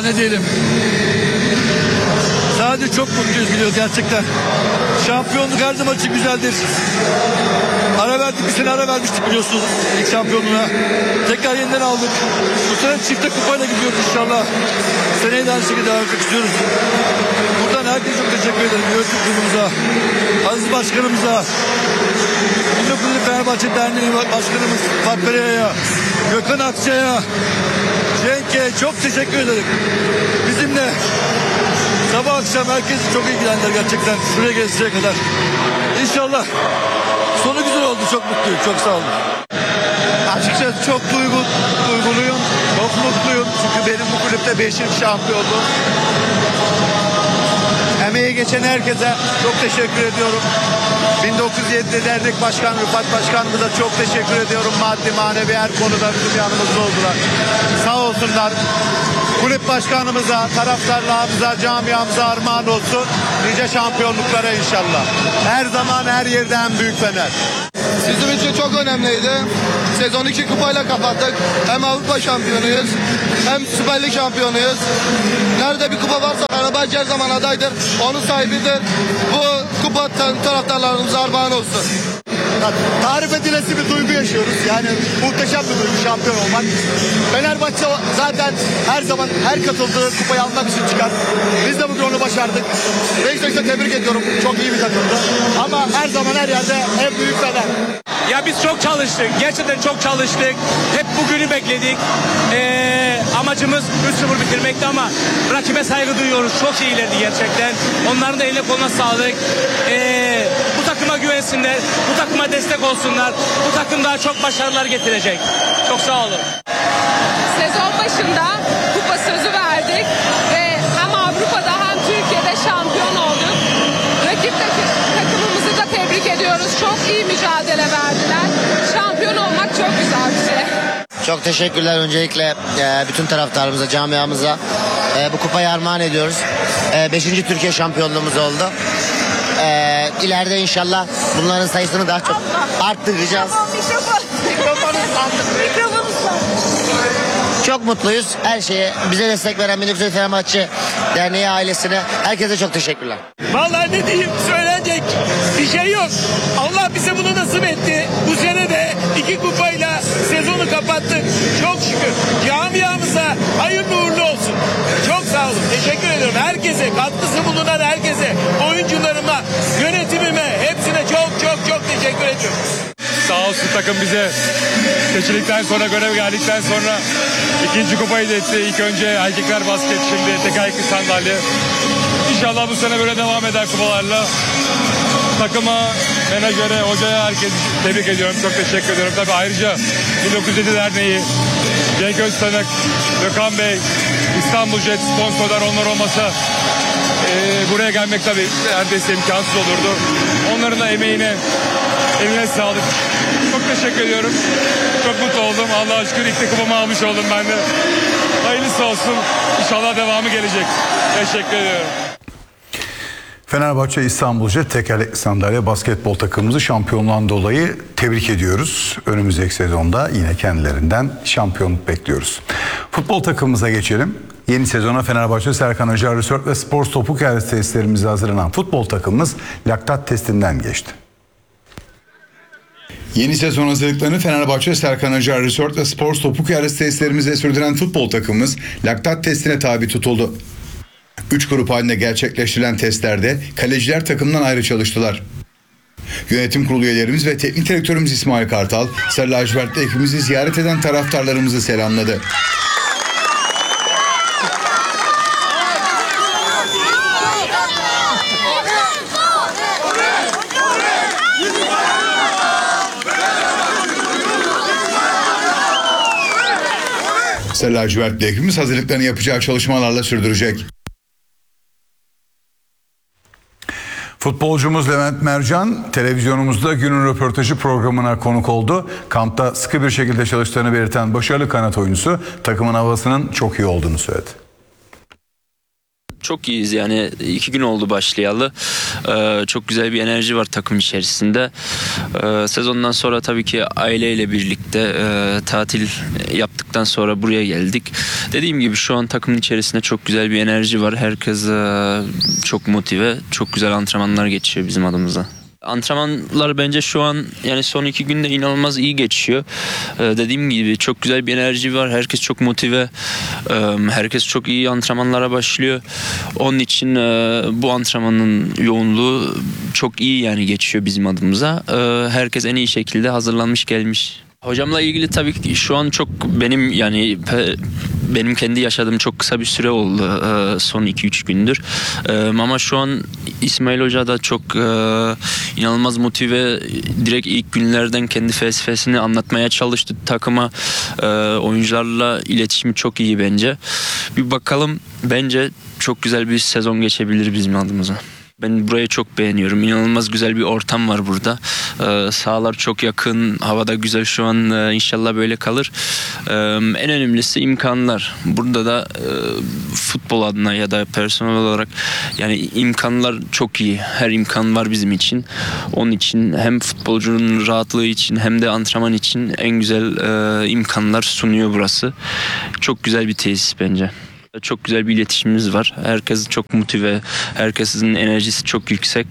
ne diyelim. Sadece çok mutluyuz biliyor gerçekten. Şampiyonluk her zaman için güzeldir. Ara verdik, bir sene ara vermiştik biliyorsunuz ilk şampiyonluğuna. Tekrar yeniden aldık. Bu sene çifte kupayla gidiyoruz inşallah. Seneye de aynı şekilde devam etmek istiyoruz. Buradan herkese çok teşekkür ederim. Yönetim kurulumuza, Aziz Başkanımıza, Kulüp Fenerbahçe Derneği Başkanımız Fatih Pereira'ya, Gökhan Akçay'a, Cenk'e çok teşekkür ederim. Bizimle sabah akşam herkes çok ilgilendiler gerçekten şuraya geleceğe kadar. İnşallah sonu güzel oldu, çok mutluyum, çok sağ olun. Açıkçası çok duyguluyum, çok mutluyum. Çünkü benim bu kulüpte 5. şampiyonluğum. Emeği geçen herkese çok teşekkür ediyorum. 1907'de dernek başkanı Rıfat Başkanımıza çok teşekkür ediyorum. Maddi manevi her konuda bizim yanımızda oldular. Sağ olsunlar. Kulüp başkanımıza, taraftarlarımıza, camiamıza armağan olsun. Nice şampiyonluklara inşallah. Her zaman her yerde en büyük Fener. Bizim için çok önemliydi. Sezon 2 kupayla kapattık. Hem Avrupa şampiyonuyuz, hem Süper Lig şampiyonuyuz. Nerede bir kupa varsa Fenerbahçe her zaman adaydır. Onun sahibidir. Bu kupa taraftarlarımıza armağan olsun. Tarif edilesi bir duygu yaşıyoruz. Yani muhteşem bir duygu şampiyon olmak. Fenerbahçe zaten her zaman her katıldığı kupayı almak için çıkar. Biz de bugün onu başardık. Beşiktaş'ı tebrik ediyorum. Çok iyi bir takımdı. Ama her zaman her yerde en büyük Fener. Ya biz çok çalıştık. Gerçekten çok çalıştık. Hep bugünü bekledik. Amacımız 3-0 bitirmekti ama rakibe saygı duyuyoruz. Çok iyilerdi gerçekten. Onların da eline koluna sağlık. Bu takıma güvensinler. Bu takıma destek olsunlar. Bu takım daha çok başarılar getirecek. Çok sağ olun. Sezon başında kupa sözü verdik ve hem Avrupa'da hem Türkiye'de şampiyon olduk. Rakip takımımızı da tebrik ediyoruz. Çok iyi mücadele verdiler. Şampiyon olmak çok güzel bir şey. Çok teşekkürler öncelikle bütün taraftarımıza, camiamıza. Bu kupayı armağan ediyoruz. 5. Türkiye şampiyonluğumuz oldu. İleride inşallah bunların sayısını daha çok arttıracağız. Çok mutluyuz. Her şeye bize destek veren 1907 Fenerbahçe Derneği ailesine, herkese çok teşekkürler. Vallahi ne diyeyim, söylenecek bir şey yok. Allah bize bunu nasip etti. Bu sene de 2 kupayla sezonu kapattık. Çok şükür. Camiamıza hayırlı uğurlu olsun. Çok sağ olun. Teşekkür ediyorum. Herkese, katkısı bulunan herkese, oyuncularıma, yönetimime, hepsine çok teşekkür ediyorum. Sağ olsun takım bize seçildikten sonra, görev geldikten sonra 2. kupayı da etti. İlk önce erkekler basket, şimdi tek ayaklı sandalye. İnşallah bu sene böyle devam eder kupalarla. Takıma, menajere, hocaya, herkese tebrik ediyorum. Çok teşekkür ediyorum. Tabii ayrıca 1907 Derneği, Cenk Öztanık, Gökhan Bey, İstanbul Jet sponsorlar, onlar olmasa buraya gelmek tabii neredeyse imkansız olurdu. Onların da emeğine, eline sağlık. Çok teşekkür ediyorum. Çok mutlu oldum. Allah'a şükür ilk de kupamı almış oldum ben de. Hayırlısı olsun. İnşallah devamı gelecek. Teşekkür ediyorum. Fenerbahçe İstanbul Jet tekerlekli sandalye basketbol takımımızı şampiyonluğundan dolayı tebrik ediyoruz. Önümüzdeki sezonda yine kendilerinden şampiyonluk bekliyoruz. Futbol takımımıza geçelim. Yeni sezona Fenerbahçe Serkan Acar Resort ve Spor Topuk Yerli tesislerimizde hazırlanan futbol takımımız laktat testinden geçti. Yeni sezon hazırlıklarını Fenerbahçe Serkan Acar Resort ve Spor Topuk Yerli tesislerimizde sürdüren futbol takımımız laktat testine tabi tutuldu. 3 grup halinde gerçekleştirilen testlerde kaleciler takımdan ayrı çalıştılar. Yönetim kurulu üyelerimiz ve teknik direktörümüz İsmail Kartal, Sarı Lacivert'te ekibimizi ziyaret eden taraftarlarımızı selamladı. Sarı Lacivert'te ekibimiz hazırlıklarını yapacağı çalışmalarla sürdürecek. Futbolcumuz Levent Mercan televizyonumuzda günün röportajı programına konuk oldu. Kampta sıkı bir şekilde çalıştığını belirten başarılı kanat oyuncusu takımın havasının çok iyi olduğunu söyledi. Çok iyiyiz yani 2 gün oldu başlayalı. Çok güzel bir enerji var takım içerisinde. Sezondan sonra tabii ki aileyle birlikte tatil yaptıktan sonra buraya geldik. Dediğim gibi şu an takımın içerisinde çok güzel bir enerji var. Herkes çok motive, çok güzel antrenmanlar geçiyor bizim adımıza. Antrenmanlar bence şu an yani son 2 günde inanılmaz iyi geçiyor. Dediğim gibi çok güzel bir enerji var. Herkes çok motive. Herkes çok iyi antrenmanlara başlıyor. Onun için bu antrenmanın yoğunluğu çok iyi yani geçiyor bizim adımıza. Herkes en iyi şekilde hazırlanmış gelmiş. Hocamla ilgili tabii ki şu an çok benim kendi yaşadığım çok kısa bir süre oldu son 2-3 gündür. Ama şu an İsmail Hoca da çok inanılmaz motive, direkt ilk günlerden kendi felsefesini anlatmaya çalıştı takıma. Oyuncularla iletişimi çok iyi bence. Bir bakalım, bence çok güzel bir sezon geçebilir bizim adımıza. Ben burayı çok beğeniyorum. İnanılmaz güzel bir ortam var burada. Sahalar çok yakın, havada güzel şu an, inşallah böyle kalır. En önemlisi imkanlar. Burada da futbol adına ya da personel olarak yani imkanlar çok iyi. Her imkan var bizim için. Onun için hem futbolcunun rahatlığı için hem de antrenman için en güzel imkanlar sunuyor burası. Çok güzel bir tesis bence. Çok güzel bir iletişimimiz var. Herkes çok motive, herkesin enerjisi çok yüksek.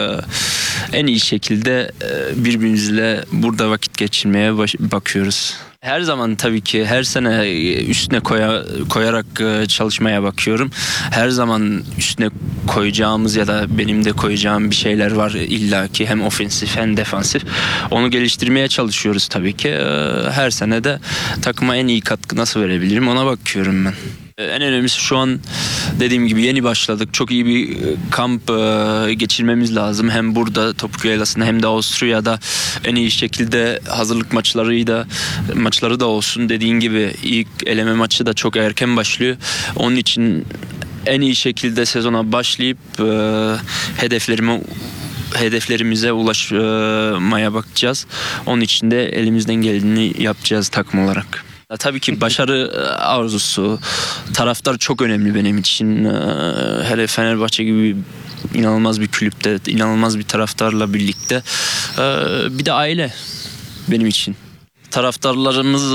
En iyi şekilde birbirimizle burada vakit geçirmeye bakıyoruz. Her zaman tabii ki her sene üstüne koyarak çalışmaya bakıyorum. Her zaman üstüne koyacağımız ya da benim de koyacağım bir şeyler var illaki, hem ofensif hem defansif. Onu geliştirmeye çalışıyoruz tabii ki. Her sene de takıma en iyi katkı nasıl verebilirim ona bakıyorum ben. En önemlisi şu an dediğim gibi yeni başladık. Çok iyi bir kamp geçirmemiz lazım. Hem burada Topuk Yaylası'nda hem de Avusturya'da en iyi şekilde hazırlık maçları da olsun. Dediğin gibi ilk eleme maçı da çok erken başlıyor. Onun için en iyi şekilde sezona başlayıp hedeflerimize ulaşmaya bakacağız. Onun için de elimizden geldiğini yapacağız takım olarak. Tabii ki başarı arzusu, taraftar çok önemli benim için. Hele Fenerbahçe gibi inanılmaz bir kulüpte, inanılmaz bir taraftarla birlikte. Bir de aile benim için. Taraftarlarımız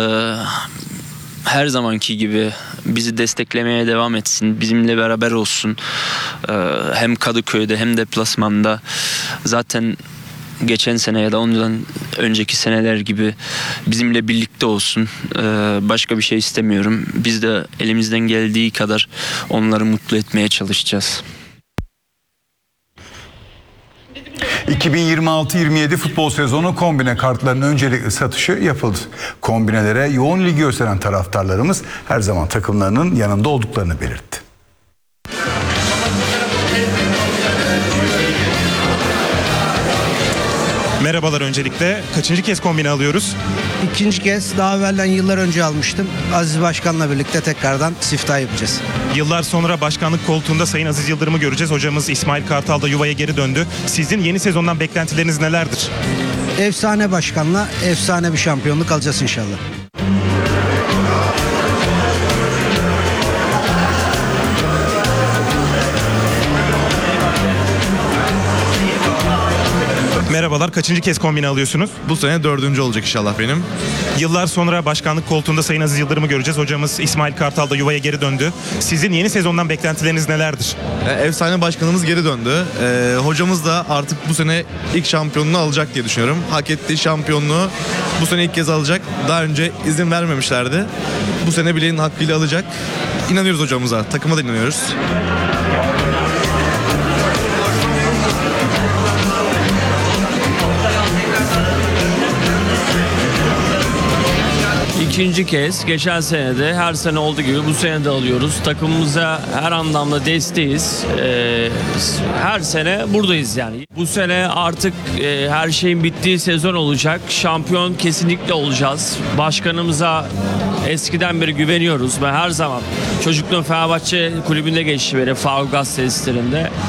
her zamanki gibi bizi desteklemeye devam etsin, bizimle beraber olsun. Hem Kadıköy'de hem deplasmanda. Zaten geçen sene ya da ondan önceki seneler gibi bizimle birlikte olsun. Başka bir şey istemiyorum. Biz de elimizden geldiği kadar onları mutlu etmeye çalışacağız. 2026-27 futbol sezonu kombine kartlarının öncelikli satışı yapıldı. Kombinelere yoğun ilgi gösteren taraftarlarımız her zaman takımlarının yanında olduklarını belirtti. Merhabalar öncelikle. Kaçıncı kez kombine alıyoruz? İkinci kez, daha evvelden yıllar önce almıştım. Aziz Başkan'la birlikte tekrardan siftah yapacağız. Yıllar sonra başkanlık koltuğunda Sayın Aziz Yıldırım'ı göreceğiz. Hocamız İsmail Kartal da yuvaya geri döndü. Sizin yeni sezondan beklentileriniz nelerdir? Efsane başkanla efsane bir şampiyonluk alacağız inşallah. Merhabalar. Kaçıncı kez kombine alıyorsunuz? Bu sene 4. olacak inşallah benim. Yıllar sonra başkanlık koltuğunda Sayın Aziz Yıldırım'ı göreceğiz. Hocamız İsmail Kartal da yuvaya geri döndü. Sizin yeni sezondan beklentileriniz nelerdir? Efsane başkanımız geri döndü. Hocamız da artık bu sene ilk şampiyonluğunu alacak diye düşünüyorum. Hak ettiği şampiyonluğu bu sene ilk kez alacak. Daha önce izin vermemişlerdi. Bu sene bileğin hakkıyla alacak. İnanıyoruz hocamıza. Takıma da inanıyoruz. İkinci kez, geçen sene de her sene olduğu gibi bu sene de alıyoruz. Takımımıza her anlamda desteğiz. Her sene buradayız yani. Bu sene artık her şeyin bittiği sezon olacak. Şampiyon kesinlikle olacağız. Başkanımıza eskiden beri güveniyoruz ve her zaman çocukluğum Fenerbahçe kulübünde geçti benim, Faruk Gaz tesislerinde.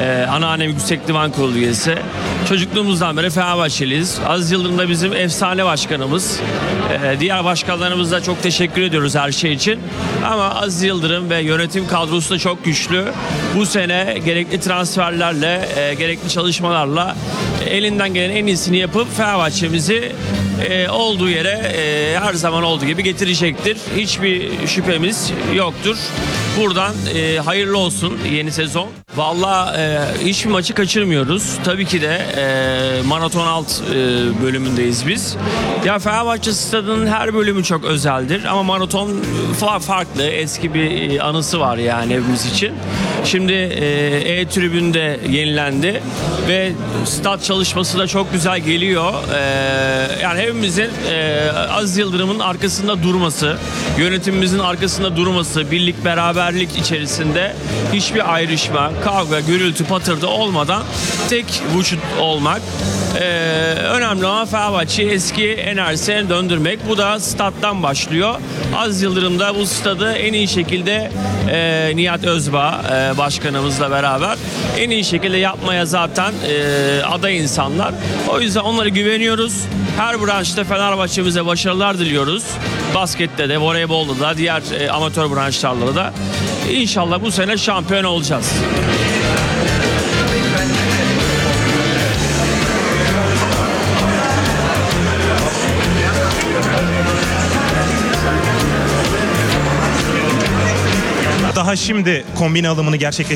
Anneannem Yüksek Divan Kurulu üyesi. Çocukluğumuzdan beri Fenerbahçeliyiz. Aziz Yıldırım da bizim efsane başkanımız. Diğer başkanlarımıza çok teşekkür ediyoruz her şey için. Ama Aziz Yıldırım ve yönetim kadrosu da çok güçlü. Bu sene gerekli transferlerle, gerekli çalışmalarla elinden gelen en iyisini yapıp Fenerbahçe'mizi olduğu yere her zaman olduğu gibi getirecektir. Hiçbir şüphemiz yoktur. Buradan hayırlı olsun yeni sezon. Vallahi hiçbir maçı kaçırmıyoruz. Tabii ki de maraton alt bölümündeyiz biz. Ya Fenerbahçe stadının her bölümü çok özeldir ama maraton farklı. Eski bir anısı var yani hepimiz için. Şimdi E-tribünde yenilendi ve stat çalışması da çok güzel geliyor. Yani hepimizin Aziz Yıldırım'ın arkasında durması, yönetimimizin arkasında durması, birlik beraberlik içerisinde hiçbir ayrışma, kavga, gürültü, patırtı olmadan tek vücut olmak. Önemli olan Fenerbahçe'yi eski enerjisine döndürmek. Bu da stat'tan başlıyor. Aziz Yıldırım da bu stadı en iyi şekilde Nihat Özbağ başkanımızla beraber en iyi şekilde yapmaya zaten aday insanlar. O yüzden onlara güveniyoruz. Her branşta Fenerbahçe'mize başarılar diliyoruz. Baskette de, voleybolda da, diğer amatör branşlarla da. İnşallah bu sene şampiyon olacağız. Daha şimdi kombine alımını